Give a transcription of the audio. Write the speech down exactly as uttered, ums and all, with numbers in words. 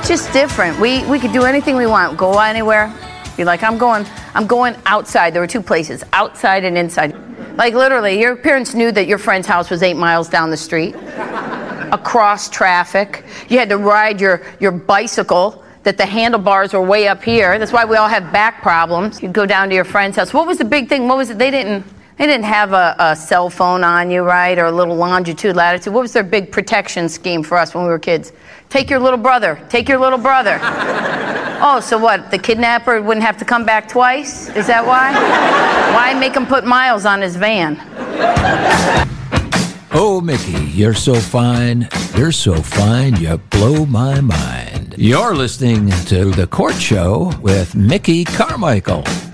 just different. We we could do anything we want, go anywhere. Be like, I'm going, I'm going outside. There were two places, outside and inside. Like literally, your parents knew that your friend's house was eight miles down the street, across traffic. You had to ride your, your bicycle, that the handlebars were way up here. That's why we all have back problems. You'd go down to your friend's house. What was the big thing? What was it? They didn't, they didn't have a, a cell phone on you, right? Or a little longitude, latitude. What was their big protection scheme for us when we were kids? Take your little brother. Take your little brother. Oh, so what? The kidnapper wouldn't have to come back twice? Is that why? Why make him put miles on his van? Oh, Mickey, you're so fine. You're so fine, you blow my mind. You're listening to The Court Show with Mickey Carmichael.